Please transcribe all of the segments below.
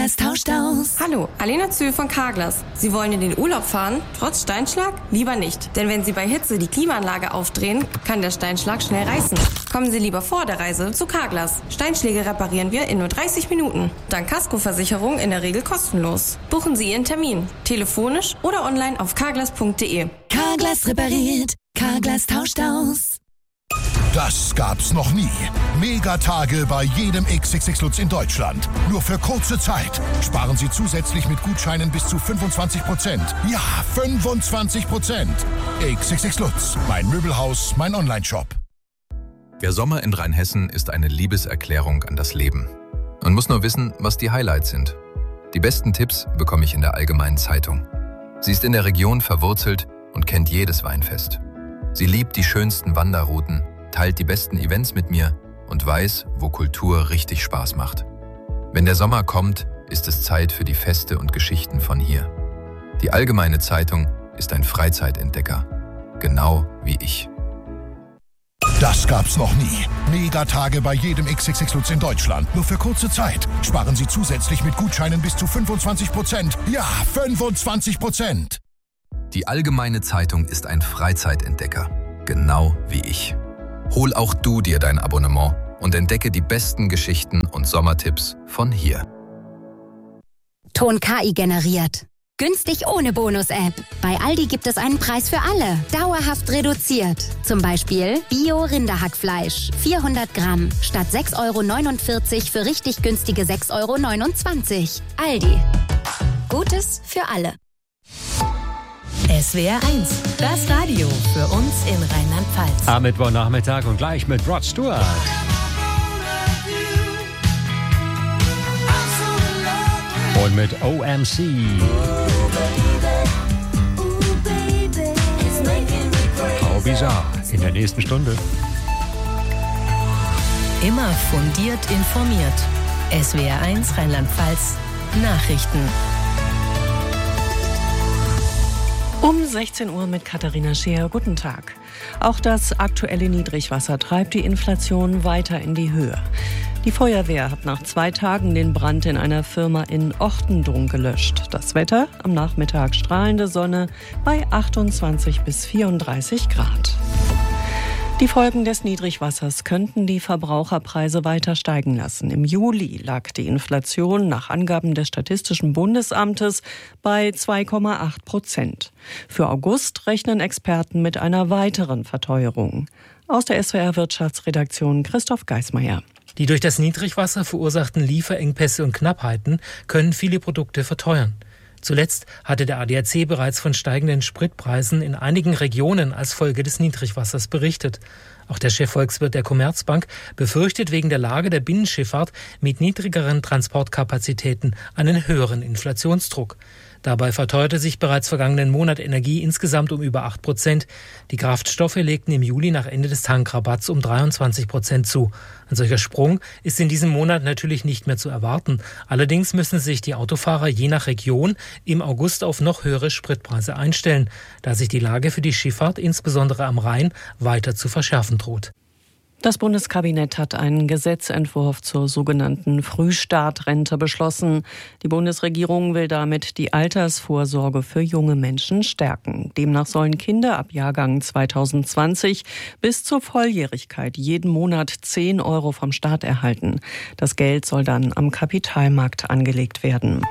Carglass tauscht aus. Hallo, Alena Zühl von Carglass. Sie wollen in den Urlaub fahren? Trotz Steinschlag? Lieber nicht. Denn wenn Sie bei Hitze die Klimaanlage aufdrehen, kann der Steinschlag schnell reißen. Kommen Sie lieber vor der Reise zu Carglass. Steinschläge reparieren wir in nur 30 Minuten. Dank Kaskoversicherung in der Regel kostenlos. Buchen Sie Ihren Termin. Telefonisch oder online auf carglass.de. Carglass repariert. Carglass tauscht aus. Das gab's noch nie. Megatage bei jedem XXX Lutz in Deutschland. Nur für kurze Zeit. Sparen Sie zusätzlich mit Gutscheinen bis zu 25%. Ja, 25%. XXX Lutz. Mein Möbelhaus, mein Onlineshop. Der Sommer in Rheinhessen ist eine Liebeserklärung an das Leben. Man muss nur wissen, was die Highlights sind. Die besten Tipps bekomme ich in der Allgemeinen Zeitung. Sie ist in der Region verwurzelt und kennt jedes Weinfest. Sie liebt die schönsten Wanderrouten, teilt die besten Events mit mir und weiß, wo Kultur richtig Spaß macht. Wenn der Sommer kommt, ist es Zeit für die Feste und Geschichten von hier. Die Allgemeine Zeitung ist ein Freizeitentdecker, genau wie ich. Das gab's noch nie. Megatage bei jedem XXX Lutz in Deutschland. Nur für kurze Zeit. Sparen Sie zusätzlich mit Gutscheinen bis zu 25%. Ja, 25%. Die Allgemeine Zeitung ist ein Freizeitentdecker, genau wie ich. Hol auch du dir dein Abonnement und entdecke die besten Geschichten und Sommertipps von hier. Ton KI generiert. Günstig ohne Bonus-App. Bei Aldi gibt es einen Preis für alle. Dauerhaft reduziert. Zum Beispiel Bio-Rinderhackfleisch. 400 Gramm. Statt 6,49 € für richtig günstige 6,29 €. Aldi. Gutes für alle. SWR 1, das Radio für uns in Rheinland-Pfalz. Am Mittwochnachmittag und gleich mit Rod Stewart. Und mit OMC. Oh, bizarre. In der nächsten Stunde. Immer fundiert informiert. SWR 1 Rheinland-Pfalz Nachrichten. Um 16 Uhr mit Katharina Scheer. Guten Tag. Auch das aktuelle Niedrigwasser treibt die Inflation weiter in die Höhe. Die Feuerwehr hat nach 2 Tagen den Brand in einer Firma in Ochtendung gelöscht. Das Wetter am Nachmittag strahlende Sonne bei 28 bis 34 Grad. Die Folgen des Niedrigwassers könnten die Verbraucherpreise weiter steigen lassen. Im Juli lag die Inflation nach Angaben des Statistischen Bundesamtes bei 2,8%. Für August rechnen Experten mit einer weiteren Verteuerung. Aus der SWR-Wirtschaftsredaktion Christoph Geismeier. Die durch das Niedrigwasser verursachten Lieferengpässe und Knappheiten können viele Produkte verteuern. Zuletzt hatte der ADAC bereits von steigenden Spritpreisen in einigen Regionen als Folge des Niedrigwassers berichtet. Auch der Chefvolkswirt der Commerzbank befürchtet wegen der Lage der Binnenschifffahrt mit niedrigeren Transportkapazitäten einen höheren Inflationsdruck. Dabei verteuerte sich bereits vergangenen Monat Energie insgesamt um über 8%. Die Kraftstoffe legten im Juli nach Ende des Tankrabatts um 23% zu. Ein solcher Sprung ist in diesem Monat natürlich nicht mehr zu erwarten. Allerdings müssen sich die Autofahrer je nach Region im August auf noch höhere Spritpreise einstellen, da sich die Lage für die Schifffahrt, insbesondere am Rhein, weiter zu verschärfen droht. Das Bundeskabinett hat einen Gesetzentwurf zur sogenannten Frühstartrente beschlossen. Die Bundesregierung will damit die Altersvorsorge für junge Menschen stärken. Demnach sollen Kinder ab Jahrgang 2020 bis zur Volljährigkeit jeden Monat 10 € vom Staat erhalten. Das Geld soll dann am Kapitalmarkt angelegt werden.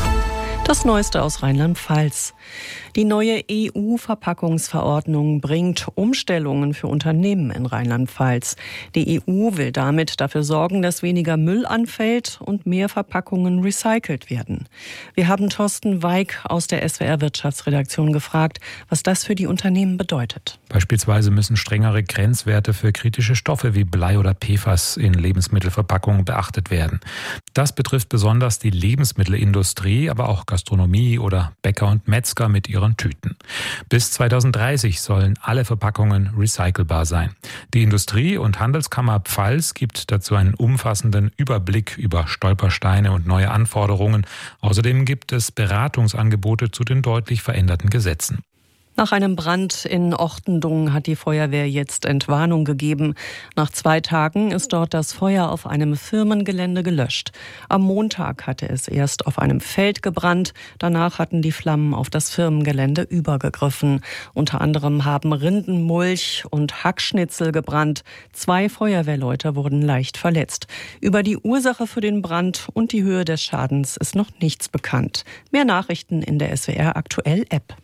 Das Neueste aus Rheinland-Pfalz. Die neue EU-Verpackungsverordnung bringt Umstellungen für Unternehmen in Rheinland-Pfalz. Die EU will damit dafür sorgen, dass weniger Müll anfällt und mehr Verpackungen recycelt werden. Wir haben Thorsten Weig aus der SWR-Wirtschaftsredaktion gefragt, was das für die Unternehmen bedeutet. Beispielsweise müssen strengere Grenzwerte für kritische Stoffe wie Blei oder PFAS in Lebensmittelverpackungen beachtet werden. Das betrifft besonders die Lebensmittelindustrie, aber auch Gastronomie oder Bäcker und Metzger mit ihren Tüten. Bis 2030 sollen alle Verpackungen recycelbar sein. Die Industrie- und Handelskammer Pfalz gibt dazu einen umfassenden Überblick über Stolpersteine und neue Anforderungen. Außerdem gibt es Beratungsangebote zu den deutlich veränderten Gesetzen. Nach einem Brand in Ochtendungen hat die Feuerwehr jetzt Entwarnung gegeben. Nach 2 Tagen ist dort das Feuer auf einem Firmengelände gelöscht. Am Montag hatte es erst auf einem Feld gebrannt. Danach hatten die Flammen auf das Firmengelände übergegriffen. Unter anderem haben Rindenmulch und Hackschnitzel gebrannt. 2 Feuerwehrleute wurden leicht verletzt. Über die Ursache für den Brand und die Höhe des Schadens ist noch nichts bekannt. Mehr Nachrichten in der SWR Aktuell App.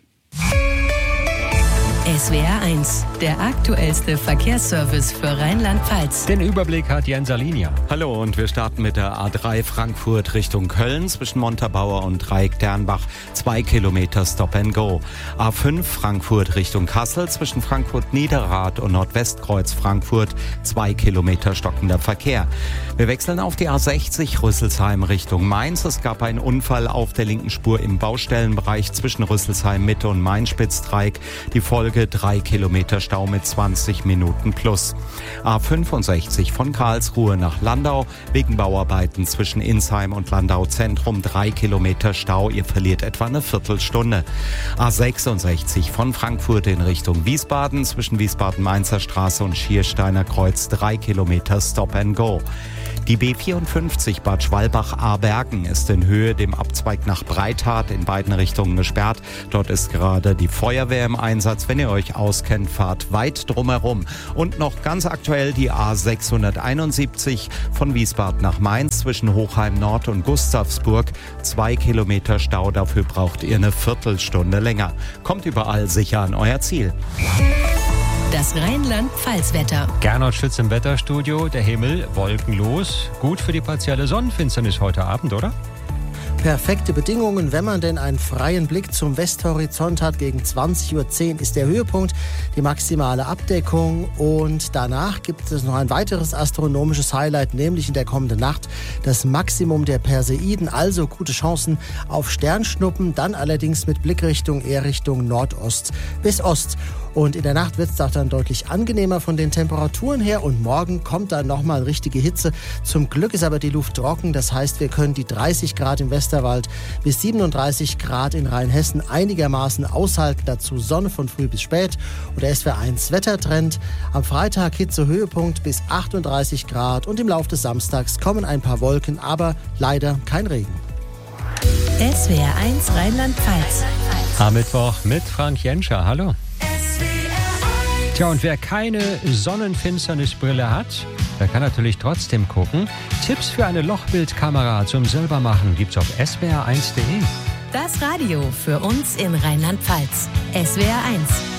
SWR 1, der aktuellste Verkehrsservice für Rheinland-Pfalz. Den Überblick hat Jens Alinia. Hallo, und wir starten mit der A3 Frankfurt Richtung Köln zwischen Montabaur und Dreieck-Dernbach. 2 Kilometer Stop and Go. A5 Frankfurt Richtung Kassel zwischen Frankfurt-Niederrad und Nordwestkreuz Frankfurt. 2 Kilometer stockender Verkehr. Wir wechseln auf die A60 Rüsselsheim Richtung Mainz. Es gab einen Unfall auf der linken Spur im Baustellenbereich zwischen Rüsselsheim Mitte und Main-Spitzdreieck. Die Folge 3 Kilometer Stau mit 20 Minuten plus. A65 von Karlsruhe nach Landau wegen Bauarbeiten zwischen Insheim und Landau Zentrum 3 Kilometer Stau. Ihr verliert etwa eine Viertelstunde. A66 von Frankfurt in Richtung Wiesbaden zwischen Wiesbaden-Mainzer Straße und Schiersteiner Kreuz 3 Kilometer Stop and Go. Die B54 Bad Schwalbach-Ahrbergen ist in Höhe dem Abzweig nach Breithardt in beiden Richtungen gesperrt. Dort ist gerade die Feuerwehr im Einsatz. Wenn ihr euch auskennt, fahrt weit drumherum. Und noch ganz aktuell die A671 von Wiesbaden nach Mainz zwischen Hochheim Nord und Gustavsburg. 2 Kilometer Stau, dafür braucht ihr eine Viertelstunde länger. Kommt überall sicher an euer Ziel. Das Rheinland-Pfalz-Wetter. Gernot Schütz im Wetterstudio. Der Himmel wolkenlos. Gut für die partielle Sonnenfinsternis heute Abend, oder? Perfekte Bedingungen, wenn man denn einen freien Blick zum Westhorizont hat. Gegen 20:10 Uhr ist der Höhepunkt, die maximale Abdeckung. Und danach gibt es noch ein weiteres astronomisches Highlight, nämlich in der kommenden Nacht das Maximum der Perseiden. Also gute Chancen auf Sternschnuppen, dann allerdings mit Blickrichtung eher Richtung Nordost bis Ost. Und in der Nacht wird es auch dann deutlich angenehmer von den Temperaturen her. Und morgen kommt dann nochmal richtige Hitze. Zum Glück ist aber die Luft trocken. Das heißt, wir können die 30 Grad im Westerwald bis 37 Grad in Rheinhessen einigermaßen aushalten. Dazu Sonne von früh bis spät. Und der SWR 1 Wettertrend. Am Freitag Hitzehöhepunkt bis 38 Grad. Und im Laufe des Samstags kommen ein paar Wolken, aber leider kein Regen. SWR 1 Rheinland-Pfalz. Am Mittwoch mit Frank Jenscher. Hallo. Tja, und wer keine Sonnenfinsternisbrille hat, der kann natürlich trotzdem gucken. Tipps für eine Lochbildkamera zum Selbermachen gibt's auf swr1.de. Das Radio für uns in Rheinland-Pfalz. SWR 1.